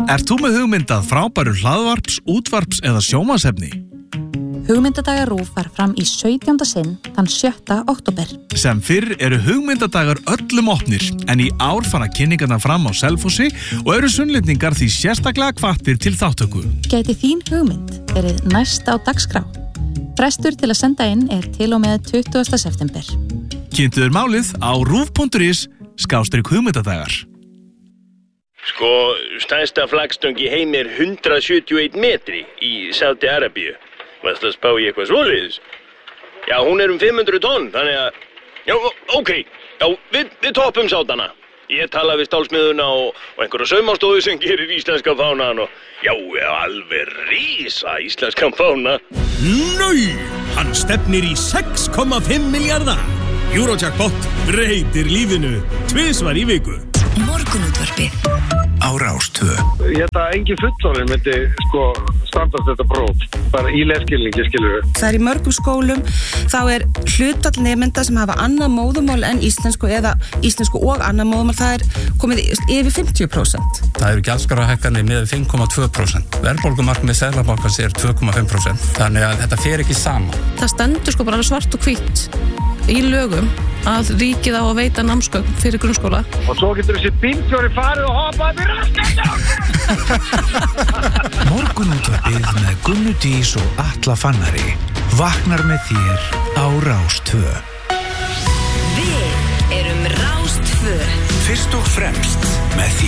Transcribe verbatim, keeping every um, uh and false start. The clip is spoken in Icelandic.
Ert þú með hugmyndað frábæru hlaðvarps, útvarps eða sjónvarpsefni? Hugmyndadagar RÚV var fram í sautjánda sinn þann sjötta október. Sem fyrr eru hugmyndadagar öllum opnir, en í ár fara kynningarnar fram á Selfossi og eru sunnlendingar því sérstaklega hvattir til þáttöku. Gæti þín hugmynd verið næst á dagskrá? Frestur til að senda inn er til og með tuttugasta september. Kynntuður málið á rúv punktur is skástrík hugmyndadagar. Sko, stærsta flagstöng í heimi er hundrað sjötíu og einn metri í Sádi-Arabíu. Varst að spá í eitthvað svoleiðis? Já, hún er um fimm hundruð tonn, þannig að... Já, ok, já, við, við toppum sátana. Ég tala við stálsmiðuna og, og einhverja saumastofu sem gerir íslenska fánan og... Já, alveg rísa íslenskan fána. Nei, hann stefnir í sex komma fimm milljarða. Eurojackpot breytir lífinu tvisvar í viku. Morgunútvarpið á Rás tvö. Ég held að engin fullorðinn myndi sko standast þetta próf, bara í lesskilningi, skilur við. Það er í mörgum skólum, þá er hlutfall nemenda sem hafa annað móðurmál en íslensku eða íslensku og annað móðurmál, það er komið yfir fimmtíu prósent. Það eru gjaldskrárahækkanir með fimm komma tvö prósent. Verðbólgumarkmið Seðlabankans er tvö komma fimm prósent. Þannig að þetta fer ekki saman. Það stendur sko bara svart og hvítt í lögum að ríkið á að veita námsgögn fyrir grunnskóla. Og svo getur þessi bílstjóri farið og hoppað við raskandi. Morgunútvarpið með Gunnu Dís og Atla Fannari vaknar með þér á Rás tvö. Við erum Rás tvö. Fyrst og fremst með þér.